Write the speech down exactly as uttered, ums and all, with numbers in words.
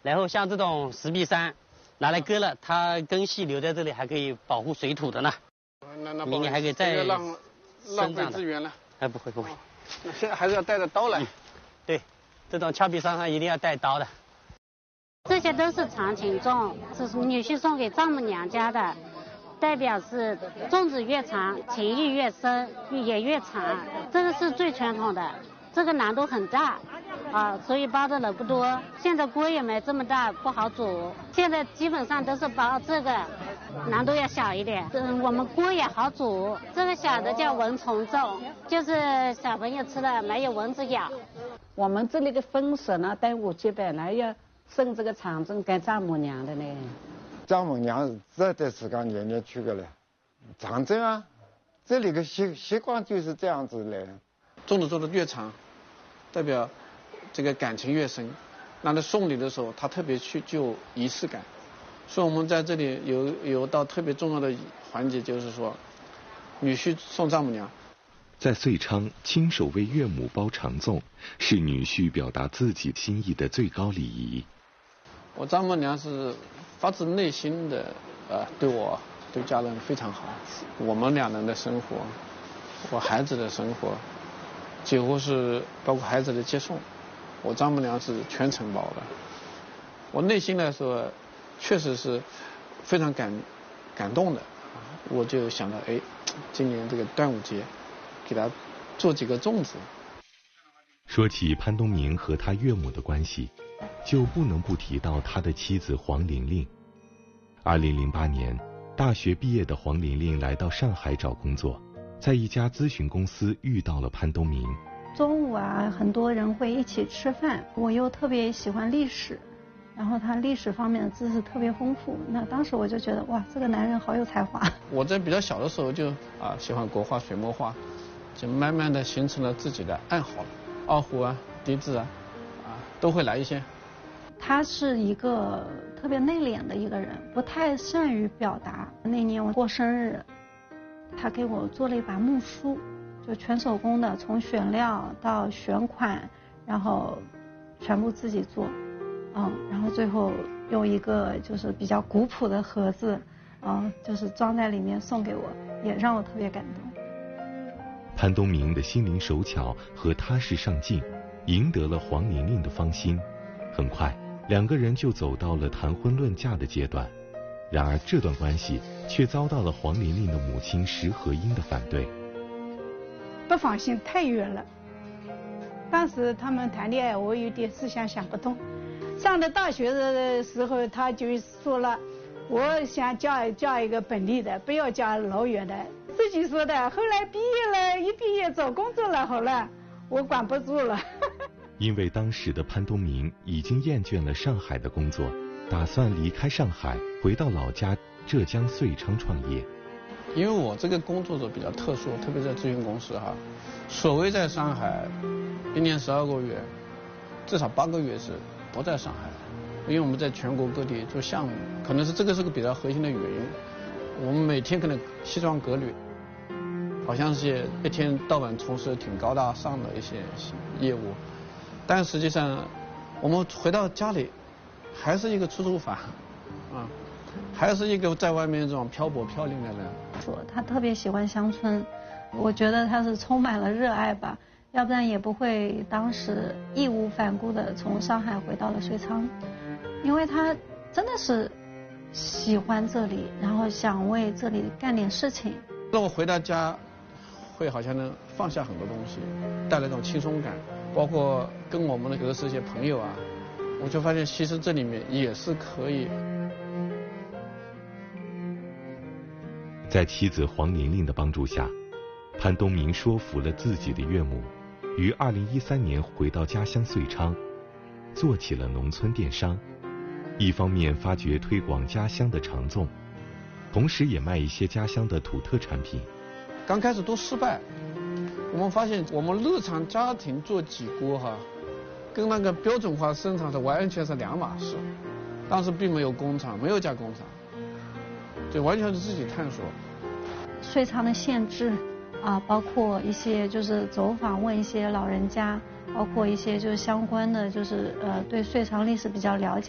然后像这种石壁山，拿来割了，它根系留在这里还可以保护水土的呢。 那那明年还可以再浪浪费资源了。 哎，不会不会。 哦、那现在还是要带着刀来。嗯、 对，这种峭壁山上一定要带刀的。 这些都是常情种，这是女婿送给丈母娘家的，代表是粽子越长，情谊越深，也越长。这个是最传统的，这个难度很大。啊，所以包的人不多，现在锅也没这么大，不好煮。现在基本上都是包这个，难度要小一点。嗯，我们锅也好煮。这个小的叫蚊虫粽，就是小朋友吃了没有蚊子咬。 我们这里的风俗呢，端午节本来要送这个长粽给丈母娘的呢。 丈母娘这段时间年年去的嘞，长粽啊，这里的习习惯就是这样子嘞。 粽子做的越长，代表这个感情越深，那在送礼的时候，他特别去具有仪式感，所以我们在这里有有道特别重要的环节，就是说，女婿送丈母娘。 在遂昌，亲手为岳母包长粽，是女婿表达自己心意的最高礼仪。 我丈母娘是发自内心的，呃，对我对家人非常好，我们两人的生活，我孩子的生活，几乎是包括孩子的接送。我丈母娘是全承包的，我内心来说，确实是非常感感动的。我就想到，哎，今年这个端午节，给他做几个粽子。 说起潘东明和他岳母的关系，就不能不提到他的妻子黄玲玲。二零零八年，大学毕业的黄玲玲来到上海找工作，在一家咨询公司遇到了潘东明。 中午啊，很多人会一起吃饭，我又特别喜欢历史，然后他历史方面的知识特别丰富，那当时我就觉得哇，这个男人好有才华。 我在比较小的时候就啊喜欢国画、水墨画，就慢慢的形成了自己的爱好了，二胡啊、笛子啊，啊都会来一些。 他是一个特别内敛的一个人，不太善于表达。那年我过生日，他给我做了一把木梳。就全手工的，从选料到选款，然后全部自己做，嗯，然后最后用一个就是比较古朴的盒子，嗯，就是装在里面送给我，也让我特别感动。 潘东明的心灵手巧和踏实上进，赢得了黄玲玲的芳心。很快，两个人就走到了谈婚论嫁的阶段。然而，这段关系却遭到了黄玲玲的母亲石和英的反对。 不放心太远了，当时他们谈恋爱，我有点思想想不通。上了大学的时候，他就说了，我想嫁嫁一个本地的，不要嫁老远的。自己说的。后来毕业了，一毕业找工作了，好了，我管不住了。 因为当时的潘东明已经厌倦了上海的工作，打算离开上海，回到老家浙江遂昌创业。 因为我这个工作者比较特殊，特别在咨询公司哈，所谓在上海，一年十二个月，至少八个月是不在上海的，因为我们在全国各地做项目，可能是这个是个比较核心的原因。我们每天可能西装革履，好像是一天到晚从事挺高大上的一些业务，但实际上我们回到家里，还是一个出租房，啊。还是一个在外面这种漂泊飘零的人。 说他特别喜欢乡村，我觉得他是充满了热爱吧，要不然也不会当时义无反顾的从上海回到了遂昌，因为他真的是喜欢这里，然后想为这里干点事情。 那我回到家，会好像能放下很多东西，带来一种轻松感，包括跟我们的有的是一些朋友啊，我就发现其实这里面也是可以。 在妻子黄玲玲的帮助下，潘东明说服了自己的岳母，于二零一三年回到家乡遂昌，做起了农村电商。一方面发掘推广家乡的长粽，同时也卖一些家乡的土特产品。 刚开始都失败，我们发现我们日常家庭做几锅哈，跟那个标准化生产是完全是两码事。当时并没有工厂，没有加工厂。就完全是自己探索。 遂昌的县志啊，包括一些就是走访问一些老人家，包括一些就是相关的就是呃对遂昌历史比较了解。